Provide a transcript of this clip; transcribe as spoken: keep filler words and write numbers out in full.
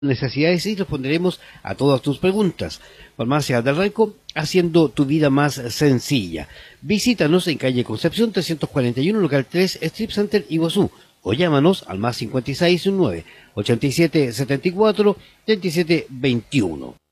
necesidades y responderemos a todas tus preguntas. Farmacia del Raico, haciendo tu vida más sencilla. Visítanos en calle Concepción trescientos cuarenta y uno, local tres, Strip Center Iguazú, o llámanos al más cincuenta y seis nueve, ochenta y siete setenta y cuatro, treinta y siete veintiuno.